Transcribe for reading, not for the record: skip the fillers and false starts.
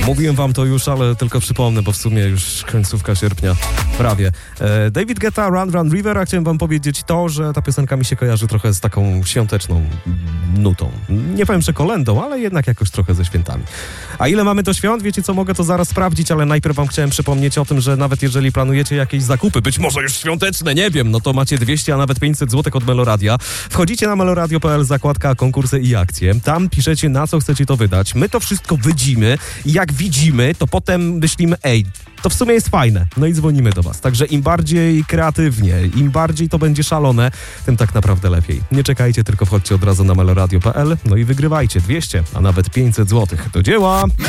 Mówiłem wam to już, ale tylko przypomnę, bo w sumie już końcówka sierpnia. Prawie. David Guetta, Run Run River, a chciałem wam powiedzieć to, że ta piosenka mi się kojarzy trochę z taką świąteczną nutą. Nie powiem, że kolędą, ale jednak jakoś trochę ze świętami. A ile mamy do świąt? Wiecie co, mogę to zaraz sprawdzić, ale najpierw wam chciałem przypomnieć o tym, że nawet jeżeli planujecie jakieś zakupy, być może już świąteczne, nie wiem, no to macie 200, a nawet 500 zł od Meloradia. Wchodzicie na meloradio.pl, zakładka konkursy i akcje. Tam piszecie, na co chcecie to wydać. My to wszystko widzimy i jak widzimy, to potem myślimy, to w sumie jest fajne. No i dzwonimy do was. Także im bardziej kreatywnie, im bardziej to będzie szalone, tym tak naprawdę lepiej. Nie czekajcie, tylko wchodźcie od razu na meloradio.pl, no i wygrywajcie 200, a nawet 500 zł. Do dzieła!